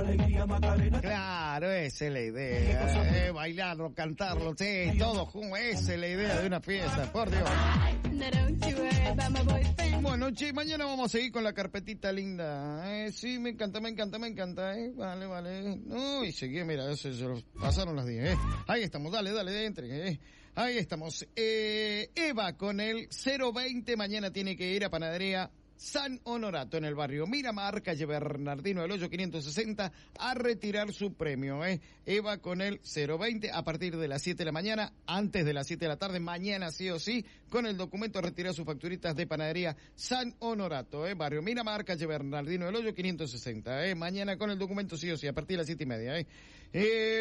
Claro, esa es la idea. Bailarlo, cantarlo, sí, todo junto. Esa es la idea de una fiesta, por Dios. Bueno, che, mañana vamos a seguir con la carpetita linda. Sí, me encanta. Vale. Uy, seguí, mira, eso se los pasaron las 10, Ahí estamos, dale, entre, Ahí estamos. Eva con el 020, mañana tiene que ir a Panadería San Honorato en el barrio Miramar, calle Bernardino del Hoyo 560, a retirar su premio, Eva con el 020 a partir de las 7 de la mañana, antes de las 7 de la tarde, mañana sí o sí, con el documento retirar sus facturitas de Panadería San Honorato, barrio Miramar, calle Bernardino del Hoyo 560, mañana con el documento sí o sí, a partir de las 7:30,